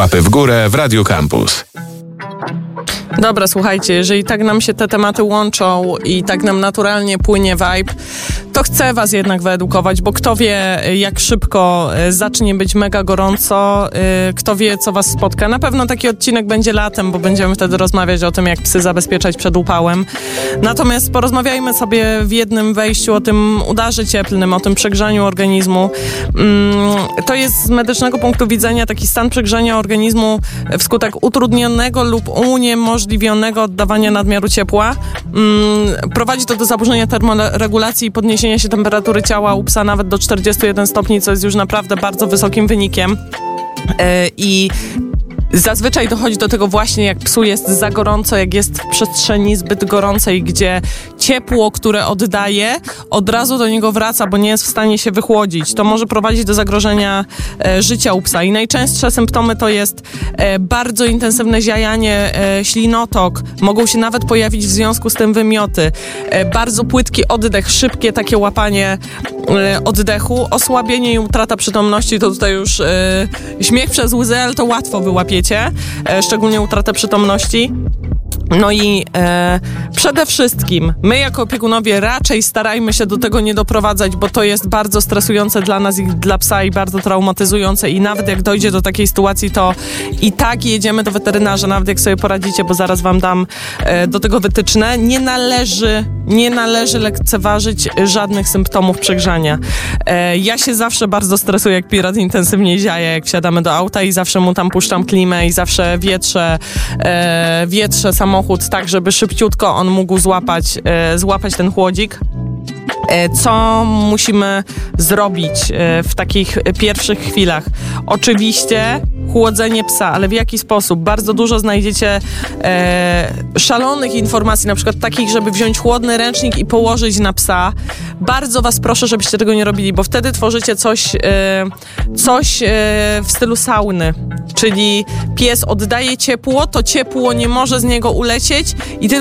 Łapy w górę w Radio Campus. Dobra, słuchajcie, jeżeli tak nam się te tematy łączą i tak nam naturalnie płynie vibe, to chcę was jednak wyedukować, bo kto wie, jak szybko zacznie być mega gorąco, kto wie, co was spotka. Na pewno taki odcinek będzie latem, bo będziemy wtedy rozmawiać o tym, jak psy zabezpieczać przed upałem. Natomiast porozmawiajmy sobie w jednym wejściu o tym udarze cieplnym, o tym przegrzaniu organizmu. To jest z medycznego punktu widzenia taki stan przegrzania organizmu wskutek utrudnionego lub uniemożliwionego oddawania nadmiaru ciepła. Prowadzi to do zaburzenia termoregulacji i podniesienia się temperatury ciała u psa nawet do 41 stopni, co jest już naprawdę bardzo wysokim wynikiem. I zazwyczaj dochodzi do tego właśnie, jak psu jest za gorąco, jak jest w przestrzeni zbyt gorącej, gdzie ciepło, które oddaje, od razu do niego wraca, bo nie jest w stanie się wychłodzić. To może prowadzić do zagrożenia życia u psa. I najczęstsze symptomy to jest bardzo intensywne ziajanie, ślinotok. Mogą się nawet pojawić w związku z tym wymioty. Bardzo płytki oddech, szybkie takie łapanie oddechu, osłabienie i utrata przytomności. To tutaj już śmiech przez łzy, ale to łatwo wyłapiecie, szczególnie utratę przytomności. No i przede wszystkim my jako opiekunowie raczej starajmy się do tego nie doprowadzać, bo to jest bardzo stresujące dla nas i dla psa i bardzo traumatyzujące i nawet jak dojdzie do takiej sytuacji, to i tak jedziemy do weterynarza, nawet jak sobie poradzicie, bo zaraz wam dam do tego wytyczne. Nie należy lekceważyć żadnych symptomów przegrzania. Ja się zawsze bardzo stresuję, jak pirat intensywnie ziaje, jak wsiadamy do auta i zawsze mu tam puszczam klimę i zawsze wietrzę samochód tak, żeby szybciutko on mógł złapać ten chłodzik. Co musimy zrobić w takich pierwszych chwilach? Oczywiście chłodzenie psa, ale w jaki sposób? Bardzo dużo znajdziecie szalonych informacji, na przykład takich, żeby wziąć chłodny ręcznik i położyć na psa. Bardzo was proszę, żebyście tego nie robili, bo wtedy tworzycie coś w stylu sauny, czyli pies oddaje ciepło, to ciepło nie może z niego ulecieć i